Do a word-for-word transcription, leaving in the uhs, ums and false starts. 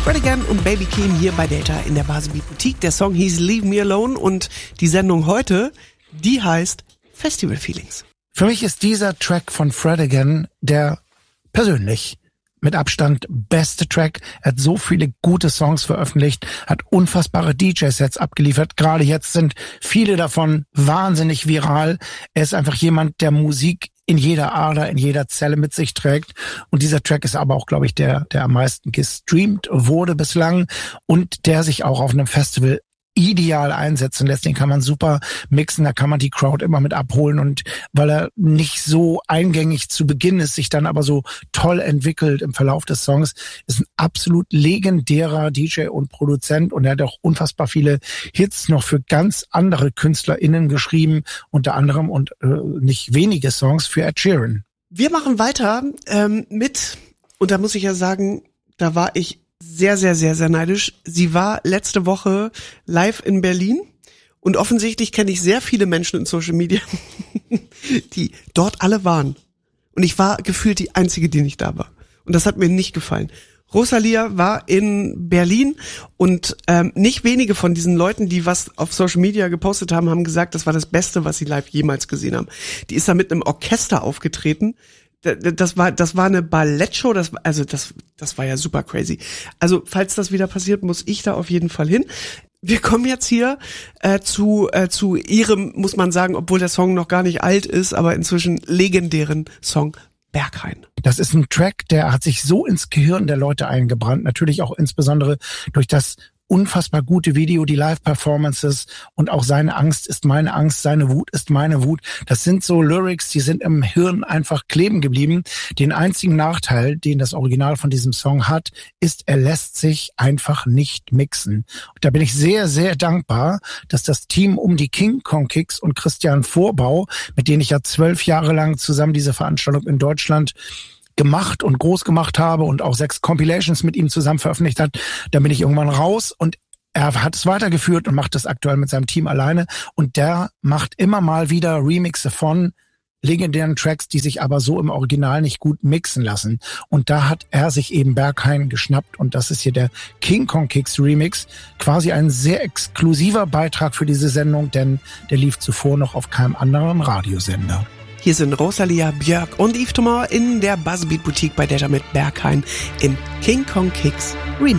Fred Again und Baby Keem hier bei Delta in der Baselbeat Boutique. Der Song hieß Leave Me Alone und die Sendung heute, die heißt Festival Feelings. Für mich ist dieser Track von Fred Again der persönlich mit Abstand beste Track. Er hat so viele gute Songs veröffentlicht, hat unfassbare D J-Sets abgeliefert. Gerade jetzt sind viele davon wahnsinnig viral. Er ist einfach jemand, der Musik in jeder Ader, in jeder Zelle mit sich trägt. Und dieser Track ist aber auch, glaube ich, der, der am meisten gestreamt wurde bislang und der sich auch auf einem Festival ideal einsetzen lässt. Den kann man super mixen, da kann man die Crowd immer mit abholen und weil er nicht so eingängig zu Beginn ist, sich dann aber so toll entwickelt im Verlauf des Songs, ist ein absolut legendärer D J und Produzent und er hat auch unfassbar viele Hits noch für ganz andere KünstlerInnen geschrieben, unter anderem und äh, nicht wenige Songs für Ed Sheeran. Wir machen weiter ähm, mit, und da muss ich ja sagen, da war ich sehr, sehr, sehr, sehr neidisch. Sie war letzte Woche live in Berlin und offensichtlich kenne ich sehr viele Menschen in Social Media, die dort alle waren. Und ich war gefühlt die Einzige, die nicht da war. Und das hat mir nicht gefallen. Rosalia war in Berlin und ähm, nicht wenige von diesen Leuten, die was auf Social Media gepostet haben, haben gesagt, das war das Beste, was sie live jemals gesehen haben. Die ist da mit einem Orchester aufgetreten. Das war, das war eine Ballettshow, das, also das, das war ja super crazy. Also, falls das wieder passiert, muss ich da auf jeden Fall hin. Wir kommen jetzt hier äh, zu äh, zu ihrem, muss man sagen, obwohl der Song noch gar nicht alt ist, aber inzwischen legendären Song Berghain. Das ist ein Track, der hat sich so ins Gehirn der Leute eingebrannt, natürlich auch insbesondere durch das unfassbar gute Video, die Live-Performances und auch seine Angst ist meine Angst, seine Wut ist meine Wut. Das sind so Lyrics, die sind im Hirn einfach kleben geblieben. Den einzigen Nachteil, den das Original von diesem Song hat, ist, er lässt sich einfach nicht mixen. Und da bin ich sehr, sehr dankbar, dass das Team um die King Kong Kicks und Christian Vorbau, mit denen ich ja zwölf Jahre lang zusammen diese Veranstaltung in Deutschland gemacht und groß gemacht habe und auch sechs Compilations mit ihm zusammen veröffentlicht hat, dann bin ich irgendwann raus und er hat es weitergeführt und macht es aktuell mit seinem Team alleine und der macht immer mal wieder Remixe von legendären Tracks, die sich aber so im Original nicht gut mixen lassen. Und da hat er sich eben Berghain geschnappt und das ist hier der King Kong Kicks Remix. Quasi ein sehr exklusiver Beitrag für diese Sendung, denn der lief zuvor noch auf keinem anderen Radiosender. Hier sind Rosalia, Björk und Yves Thomas in der Baselbeat Boutique bei Delta mit Berghain im King Kong Kicks Remix.